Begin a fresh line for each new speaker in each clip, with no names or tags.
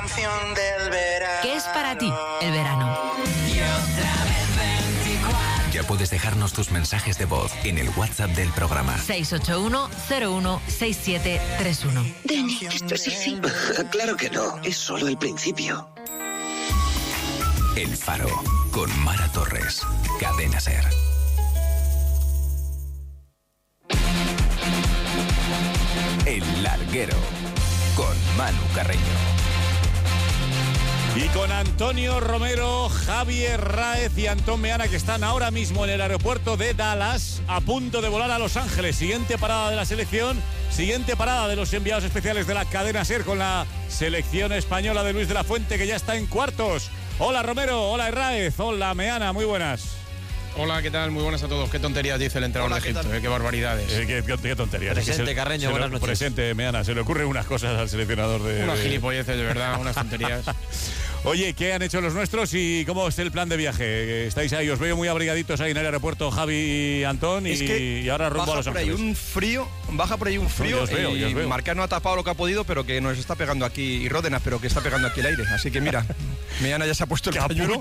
¿Qué es para ti el verano?
Ya puedes dejarnos tus mensajes de voz en el WhatsApp del programa.
681-016731.
Dani, esto es así.
Claro que no, es solo el principio.
El Faro, con Mara Torres. Cadena SER. El Larguero, con Manu Carreño.
Y con Antonio Romero, Javier Raez y Antón Meana, que están ahora mismo en el aeropuerto de Dallas, a punto de volar a Los Ángeles. Siguiente parada de la selección, siguiente parada de los enviados especiales de la cadena SER con la selección española de Luis de la Fuente, que ya está en cuartos. Hola Romero, hola Raez, hola Meana, muy buenas.
Hola, ¿qué tal? Muy buenas a todos. Qué tonterías dice el entrenador de Egipto, qué barbaridades.
Qué tonterías.
Presente, Carreño, buenas noches.
Presente, Meana, se le ocurren unas cosas al seleccionador de...
Unas gilipolleces, de verdad, unas tonterías.
Oye, ¿qué han hecho los nuestros y cómo es el plan de viaje? Estáis ahí, os veo muy abrigaditos ahí en el aeropuerto, Javi y Antón, y ahora rumbo a Los Ángeles.
Baja por ahí un frío,
os veo.
Marcano ha tapado lo que ha podido, pero que nos está pegando aquí, y Ródenas, pero que está pegando aquí el aire. Así que mira, Meana ya se ha puesto el pañuelo.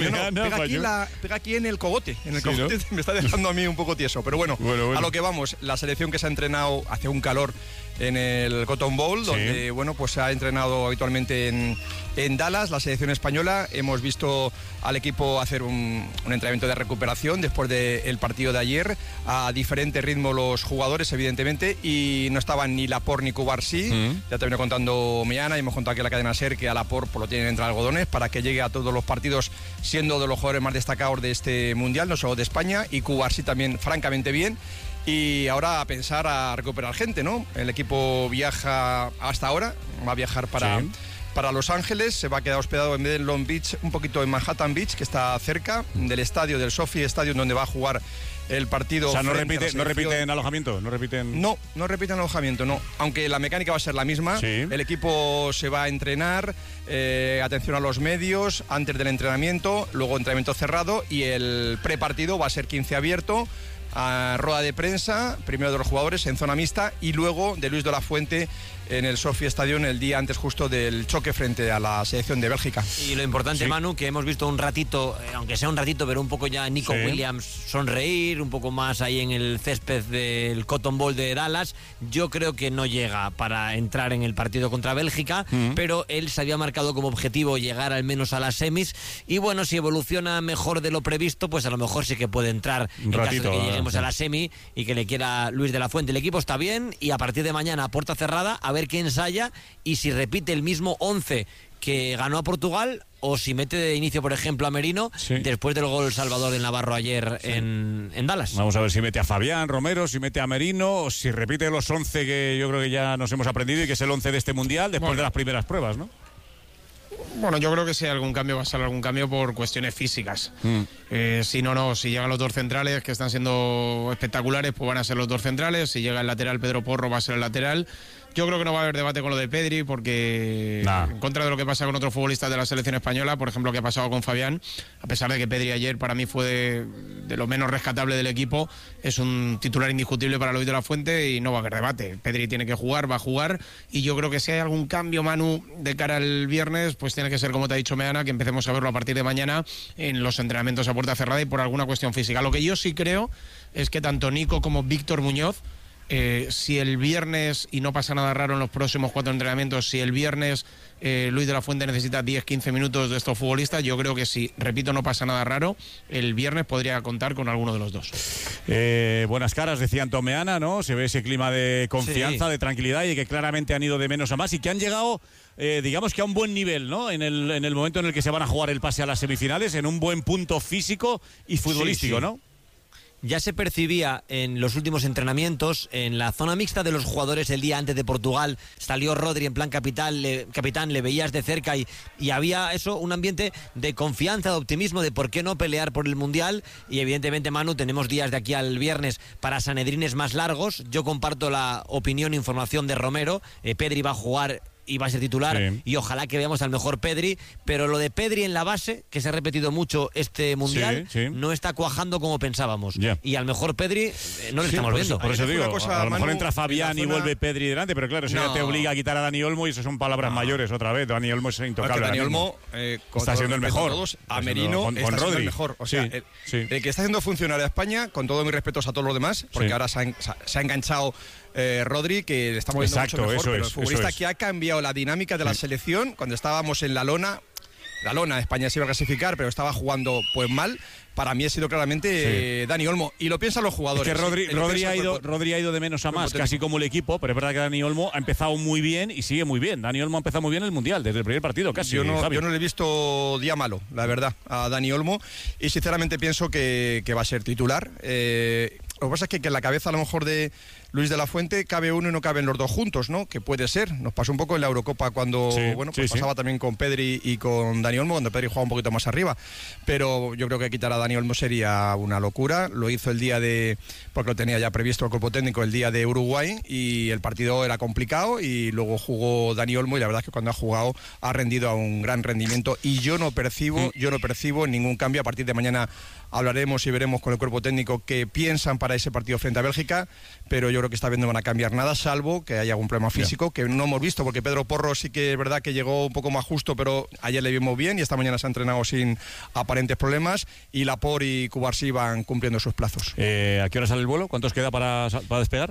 Pega aquí en el cogote, cogote, me está dejando a mí un poco tieso. Pero bueno, a lo que vamos, la selección que se ha entrenado hace un calor en el Cotton Bowl, donde pues se ha entrenado habitualmente en Dallas, la selección española. Hemos visto al equipo hacer un entrenamiento de recuperación después del partido de ayer, a diferente ritmo los jugadores, evidentemente, y no estaban ni Laporte ni Cubarsí. Ya te vino contando Meana, y hemos contado aquí en la cadena SER que a Laporte lo tienen entre algodones para que llegue a todos los partidos siendo de los jugadores más destacados de este Mundial, no solo de España, y Cubarsí también francamente bien. Y ahora a pensar a recuperar gente, ¿no? El equipo viaja hasta ahora, va a viajar para Los Ángeles, se va a quedar hospedado en vez de Long Beach, un poquito en Manhattan Beach, que está cerca del estadio, del SoFi Stadium, donde va a jugar el partido.
O sea, no repiten alojamiento, no repiten
alojamiento, no. Aunque la mecánica va a ser la misma. El equipo se va a entrenar, atención a los medios antes del entrenamiento, luego entrenamiento cerrado, y el prepartido va a ser 15 abierto. A rueda de prensa, primero de los jugadores en zona mixta, y luego de Luis de la Fuente en el SoFi Stadium el día antes justo del choque frente a la selección de Bélgica.
Y lo importante, Manu, que hemos visto un ratito, aunque sea un ratito, pero un poco ya Nico Williams sonreír, un poco más ahí en el césped del Cotton Bowl de Dallas. Yo creo que no llega para entrar en el partido contra Bélgica, pero él se había marcado como objetivo llegar al menos a las semis, y bueno, si evoluciona mejor de lo previsto, pues a lo mejor sí que puede entrar en caso de que lleguemos a la semi y que le quiera Luis de la Fuente. El equipo está bien, y a partir de mañana a puerta cerrada a ver qué ensaya y si repite el mismo 11 que ganó a Portugal, o si mete de inicio, por ejemplo, a Merino después del gol salvador del Navarro ayer en Dallas.
Vamos a ver si mete a Fabián Romero, si mete a Merino, o si repite los 11 que yo creo que ya nos hemos aprendido y que es el 11 de este Mundial después de las primeras pruebas, ¿no?
Bueno, yo creo que si hay algún cambio, va a ser algún cambio por cuestiones físicas. Si llegan los dos centrales, que están siendo espectaculares, pues van a ser los dos centrales. Si llega el lateral Pedro Porro, va a ser el lateral. Yo creo que no va a haber debate con lo de Pedri, porque en contra de lo que pasa con otros futbolistas de la selección española, por ejemplo, que ha pasado con Fabián, a pesar de que Pedri ayer para mí fue de lo menos rescatable del equipo, es un titular indiscutible para Luis de la Fuente y no va a haber debate. Pedri tiene que jugar, va a jugar, y yo creo que si hay algún cambio, Manu, de cara al viernes, pues tiene que ser, como te ha dicho Meana, que empecemos a verlo a partir de mañana en los entrenamientos a puerta cerrada y por alguna cuestión física. Lo que yo sí creo es que tanto Nico como Víctor Muñoz, si el viernes, y no pasa nada raro en los próximos 4 entrenamientos, si el viernes Luis de la Fuente necesita 10-15 minutos de estos futbolistas, yo creo que si, repito, no pasa nada raro, el viernes podría contar con alguno de los dos.
Buenas caras, decía Antón Meana, ¿no? Se ve ese clima de confianza, de tranquilidad, y que claramente han ido de menos a más y que han llegado, digamos que a un buen nivel, ¿no? En el momento en el que se van a jugar el pase a las semifinales, en un buen punto físico y futbolístico, ¿no?
Ya se percibía en los últimos entrenamientos, en la zona mixta de los jugadores el día antes de Portugal, salió Rodri en plan capitán, le veías de cerca y había un ambiente de confianza, de optimismo, de por qué no pelear por el Mundial. Y evidentemente, Manu, tenemos días de aquí al viernes para sanedrines más largos. Yo comparto la opinión e información de Romero. Pedri va a jugar y va a ser titular, y ojalá que veamos al mejor Pedri, pero lo de Pedri en la base, que se ha repetido mucho este Mundial, no está cuajando como pensábamos. Y al mejor Pedri no le estamos viendo.
Por eso digo, a lo mejor entra Fabián y vuelve Pedri delante, pero claro, eso ya te obliga a quitar a Dani Olmo y eso son palabras mayores otra vez. Dani Olmo es intocable.
Dani Olmo
está siendo el mejor.
A Merino con Rodri. El mejor. O sea, el que está haciendo funcionar a España, con todos mis respetos a todos los demás, porque ahora se ha enganchado Rodri, que le estamos viendo mucho mejor, pero el futbolista que ha cambiado la dinámica de la selección, cuando estábamos en la lona, España se iba a clasificar, pero estaba jugando pues mal. Para mí ha sido claramente Dani Olmo. Y lo piensan los jugadores.
Es que Rodri ha ido de menos a más, casi como el equipo, pero es verdad que Dani Olmo ha empezado muy bien y sigue muy bien. Dani Olmo ha empezado muy bien el Mundial, desde el primer partido casi.
Yo no le he visto día malo, la verdad, a Dani Olmo. Y sinceramente pienso que va a ser titular. Lo que pasa es que en la cabeza a lo mejor de Luis de la Fuente cabe uno y no caben los dos juntos, ¿no? Que puede ser. Nos pasó un poco en la Eurocopa cuando pasaba también con Pedri y con Dani Olmo, cuando Pedri jugaba un poquito más arriba. Pero yo creo que quitar a Dani Olmo sería una locura. Lo hizo el día porque lo tenía ya previsto el cuerpo técnico, el día de Uruguay, y el partido era complicado y luego jugó Dani Olmo y la verdad es que cuando ha jugado ha rendido a un gran rendimiento y yo no percibo ningún cambio. A partir de mañana hablaremos y veremos con el cuerpo técnico qué piensan para ese partido frente a Bélgica, pero yo creo que esta vez no van a cambiar nada, salvo que haya algún problema físico, que no hemos visto, porque Pedro Porro sí que es verdad que llegó un poco más justo, pero ayer le vimos bien y esta mañana se ha entrenado sin aparentes problemas, y Laporte y Cubarsí van cumpliendo sus plazos.
¿A qué hora sale el vuelo? ¿Cuántos queda para despegar?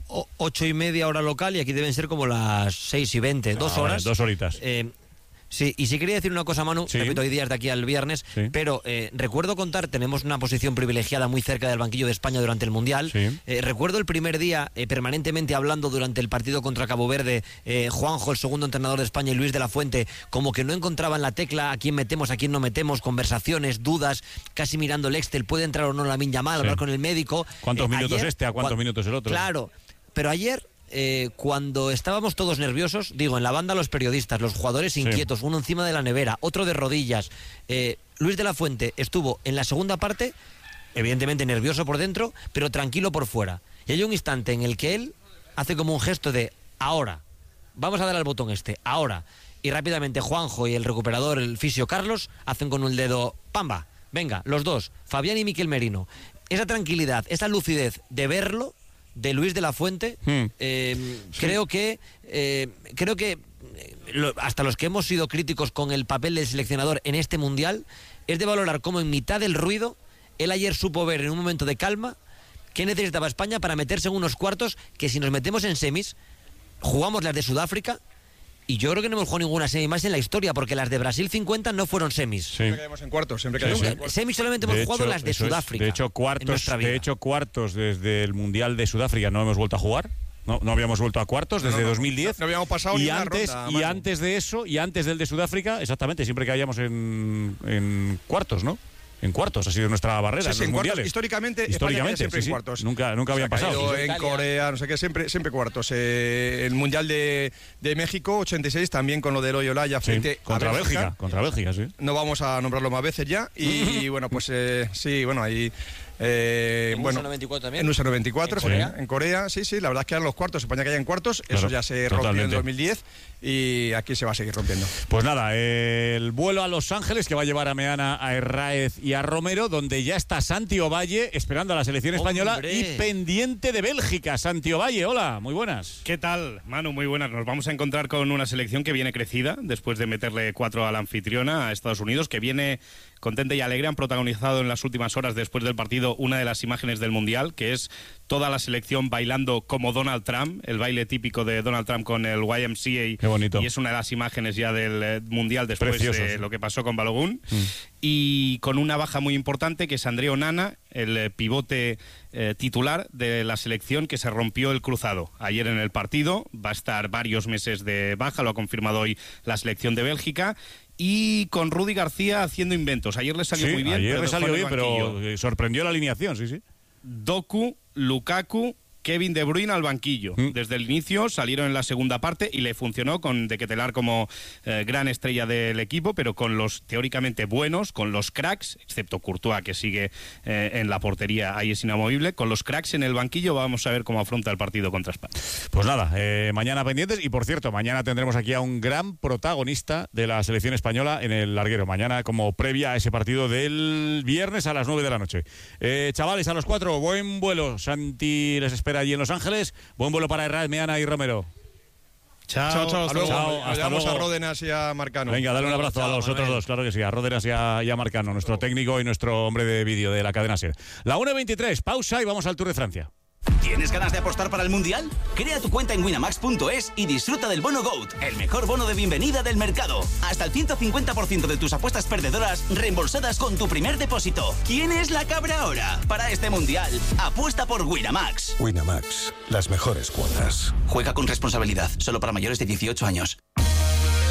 8:30 hora local, y aquí deben ser como las 6:20, 2 horas.
2 horitas.
Sí, y sí quería decir una cosa, Manu, repito, hay días de aquí al viernes, pero recuerdo contar, tenemos una posición privilegiada muy cerca del banquillo de España durante el Mundial. Recuerdo el primer día, permanentemente hablando durante el partido contra Cabo Verde, Juanjo, el segundo entrenador de España, y Luis de la Fuente, como que no encontraban la tecla, a quién metemos, a quién no metemos, conversaciones, dudas, casi mirando el Excel, puede entrar o no Lamine Yamal, hablar con el médico.
¿Cuántos minutos a cuántos minutos el otro?
Claro, pero ayer... cuando estábamos todos nerviosos, digo, en la banda los periodistas, los jugadores inquietos, uno encima de la nevera, otro de rodillas, Luis de la Fuente estuvo en la segunda parte, evidentemente nervioso por dentro, pero tranquilo por fuera. Y hay un instante en el que él hace como un gesto de ahora, vamos a dar al botón ahora. Y rápidamente Juanjo y el recuperador, el fisio Carlos, hacen con un dedo, ¡pamba! Venga, los dos, Fabián y Miquel Merino. Esa tranquilidad, esa lucidez de verlo, de Luis de la Fuente, creo que hasta los que hemos sido críticos con el papel del seleccionador en este Mundial, es de valorar cómo en mitad del ruido, él ayer supo ver en un momento de calma qué necesitaba España para meterse en unos cuartos que, si nos metemos en semis, jugamos las de Sudáfrica. Y yo creo que no hemos jugado ninguna semi más en la historia, porque las de Brasil 50 no fueron semis.
Siempre caemos en cuartos, en cuartos.
Semis solamente hemos jugado las de Sudáfrica.
De hecho, cuartos desde el Mundial de Sudáfrica no hemos vuelto a jugar. No habíamos vuelto a cuartos desde 2010.
No habíamos pasado ni una ronda,
y antes de eso, y antes del de Sudáfrica, exactamente, siempre caíamos en cuartos, ¿no? En cuartos ha sido nuestra barrera en los mundiales.
Históricamente siempre en cuartos.
Nunca habían pasado.
En Corea, no sé qué, siempre cuartos. El Mundial de México, 86, también con lo de Loyola ya frente
contra
a Bélgica.
Contra Bélgica, sí.
No vamos a nombrarlo más veces ya. Y bueno, pues ahí...
en USA 94 también.
En USA 94, en Corea, sí, la verdad es que eran los cuartos, España caía en cuartos, claro, eso ya se rompió en 2010 y aquí se va a seguir rompiendo.
Pues nada, el vuelo a Los Ángeles que va a llevar a Meana, a Herráez y a Romero, donde ya está Santi Ovalle esperando a la selección española y pendiente de Bélgica. Santi Ovalle, hola, muy buenas.
¿Qué tal, Manu? Muy buenas. Nos vamos a encontrar con una selección que viene crecida después de meterle 4 a la anfitriona, a Estados Unidos, que viene contenta y alegre. Han protagonizado en las últimas horas después del partido una de las imágenes del Mundial, que es toda la selección bailando como Donald Trump, el baile típico de Donald Trump con el YMCA.
Qué bonito.
Y es una de las imágenes ya del Mundial después de lo que pasó con Balogun. Y con una baja muy importante, que es André Onana, el pivote titular de la selección, que se rompió el cruzado ayer en el partido. Va a estar varios meses de baja, lo ha confirmado hoy la selección de Bélgica. Y con Rudy García haciendo inventos. Ayer le salió muy bien.
Ayer le salió bien, pero sorprendió la alineación, sí.
Doku, Lukaku, Kevin De Bruyne al banquillo. Desde el inicio salieron en la segunda parte y le funcionó con De Ketelaere como gran estrella del equipo, pero con los teóricamente buenos, con los cracks, excepto Courtois, que sigue en la portería, ahí es inamovible, con los cracks en el banquillo. Vamos a ver cómo afronta el partido contra España.
Pues nada, mañana pendientes, y por cierto, mañana tendremos aquí a un gran protagonista de la selección española en el larguero, mañana como previa a ese partido del viernes a las 9 de la noche. Chavales, a los 4, buen vuelo. Santi les espera allí en Los Ángeles. Buen vuelo para Herrad, Meana y Romero.
Chao, hasta luego.
Hasta luego.
A Ródenas y a Marcano.
Venga, dale un abrazo a los otros dos, claro que sí, a Ródenas y a Marcano, nuestro técnico y nuestro hombre de vídeo de la cadena SER. La 1:23, pausa y vamos al Tour de Francia.
¿Tienes ganas de apostar para el Mundial? Crea tu cuenta en Winamax.es y disfruta del bono GOAT, el mejor bono de bienvenida del mercado. Hasta el 150% de tus apuestas perdedoras reembolsadas con tu primer depósito. ¿Quién es la cabra ahora? Para este Mundial, apuesta por Winamax.
Winamax, las mejores cuotas.
Juega con responsabilidad, solo para mayores de 18 años.